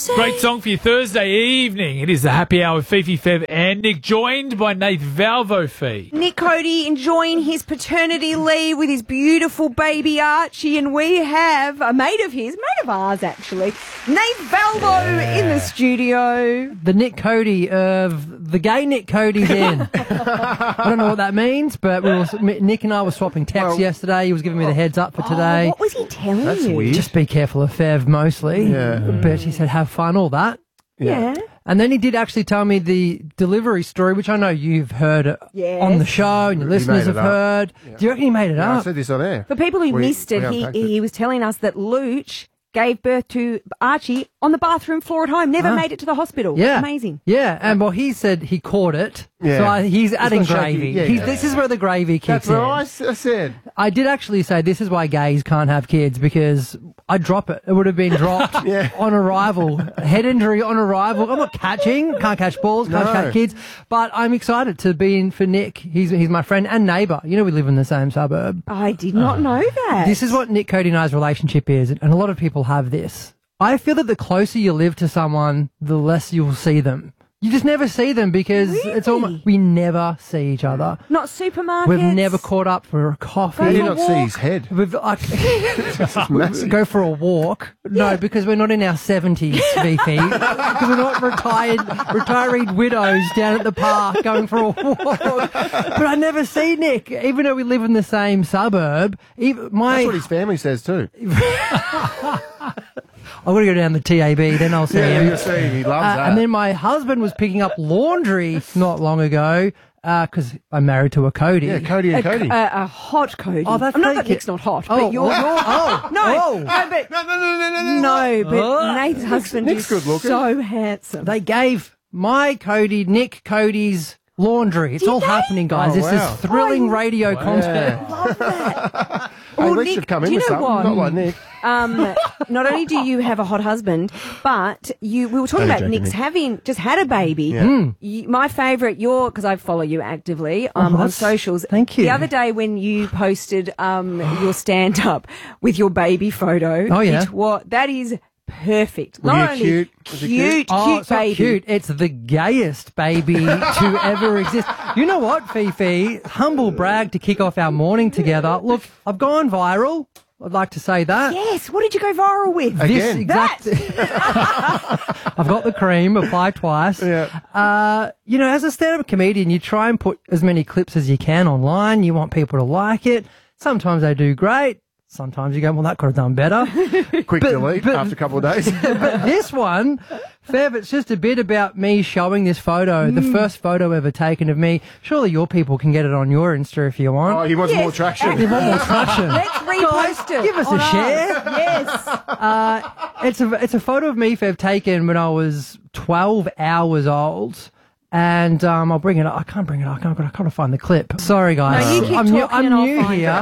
Great song for your Thursday evening. It is the happy hour with Fifi, Fev and Nick, joined by Nath Valvo Fee. Nick Cody enjoying his paternity leave with his beautiful baby Archie, and we have a mate of ours actually, Nath Valvo in the studio. The Nick Cody of the gay Nick Cody's in. I don't know what that means, but Nick and I were swapping texts yesterday. He was giving me the heads up for today. What was he telling That's you? weird. Just be careful of Fev mostly. Yeah. But he said have fun, all that. Yeah. And then he did actually tell me the delivery story, which I know you've heard Yes. on the show and your listeners have made it up. heard. Do you reckon he made it I up? said this on air. For people who We missed it, unpacked he was telling us that Luch gave birth to Archie on the bathroom floor at home. Never made it to the hospital. Yeah. Amazing. Yeah, and well, he said he caught it. Yeah. So he's adding got shaky. gravy. Yeah. This is where the gravy kicks That's what in. I said. I did actually say this is why gays can't have kids, because I'd drop it. It would have been dropped on arrival. Head injury on arrival. I'm not catching. Can't catch balls. Can't No. catch kids. But I'm excited to be in for Nick. He's my friend and neighbour. You know, we live in the same suburb. I did not know that. This is what Nick Cody and I's relationship is, and a lot of people have this. I feel that the closer you live to someone, the less you'll see them. You just never see them because it's almost, we never see each other. Not supermarkets. We've never caught up for a coffee. How do you for a not see walk. his head? We've Massive. go for a walk. No, because we're not in our 70s, VP. Because we're not retired widows down at the park going for a walk. But I never see Nick, even though we live in the same suburb. That's what his family says too. I'm going to go down the TAB, then I'll see him. You'll see him. He loves that. And then my husband was picking up laundry not long ago because I'm married to a Cody. yeah, Cody and Cody. A hot Cody. Oh, that's I'm not that like Nick's it. not hot, Oh, but you're... oh, No, oh. no, but... No. No, but Nate's husband Nick's is good looking. so handsome. They gave Nick Cody's laundry. It's all happening, guys. Oh, This wow. is thrilling radio content. Yeah. Love that. Hey, Well, Lex Nick, have come do in you with know something. what? Not like Nick. Not only do you have a hot husband, but we were talking Only about joking, Nick's Nick. having just had a baby. Yeah. My favourite, because I follow you actively on that's- socials. thank you. The other day when you posted your stand-up with your baby photo. Oh, yeah. That is perfect. Was Not he only cute? Was he cute? Oh, it's not baby. cute. It's the gayest baby to ever exist. You know what, Fifi? Humble brag to kick off our morning together. Look, I've gone viral. I'd like to say that. Yes. What did you go viral with? Again. I've got the cream, apply twice. Yeah. As a stand-up comedian, you try and put as many clips as you can online. You want people to like it. Sometimes they do great. Sometimes you go, well, that could have done better. Quick delete after a couple of days. But this one, Fev, it's just a bit about me showing this photo, the first photo ever taken of me. Surely your people can get it on your Insta if you want. Oh, he wants Yes. more traction. You want more traction? Let's repost it. Give us on a ours. share. Yes. It's a photo of me, Fev, taken when I was 12 hours old. And I'll bring it up. I can't bring it up. I can't find the clip. Sorry, guys. No, you keep I'm talking and I'll new find here.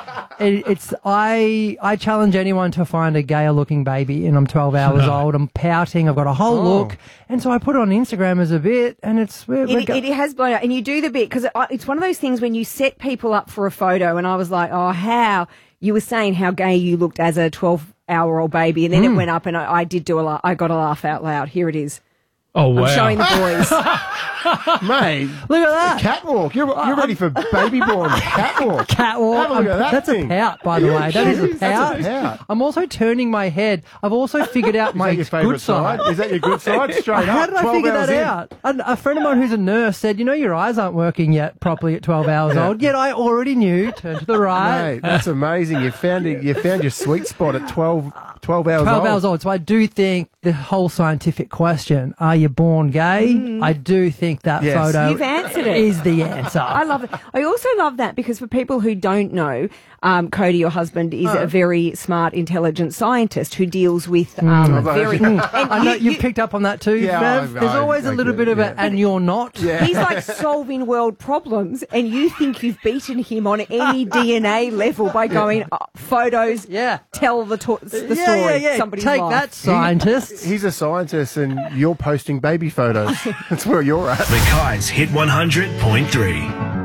I challenge anyone to find a gayer looking baby, and I'm 12 hours old. I'm pouting. I've got a whole look, and so I put it on Instagram as a bit, and it's It has blown up. And you do the bit, because it's one of those things when you set people up for a photo, and I was like, how you were saying how gay you looked as a 12-hour-old baby, and then it went up, and I did do I got a laugh out loud. Here it is. Oh, wow. I'm showing the boys. Mate, Look at that. catwalk. You're ready for baby born catwalk. Catwalk. Have a look at that That's thing. a pout, by the way. That is a pout. That's a pout. I'm also turning my head. I've also figured out Is my that your good favourite side. side? Is that your good side? Straight How up. did I 12 figure hours that in. out? A friend of mine who's a nurse said, your eyes aren't working yet properly at 12 hours old. Yet I already knew. Turn to the right. Mate, that's amazing. You found your sweet spot at 12 hours 12 old. hours old. So I do think the whole scientific question, are you born gay? I do think that Yes. photo You've answered it. is the answer. I love it. I also love that because for people who don't know, Cody, your husband, is a very smart, intelligent scientist who deals with very... And I know you've picked up on that too, Yeah, Fev. There's always a little bit of a, and you're not. Yeah. He's like solving world problems, and you think you've beaten him on any DNA level by going, photos, Yeah. tell the story. Yeah. Somebody's Take life. that, scientists. He's a scientist and you're posting baby photos. That's where you're at. The Kai's Hit 100.3.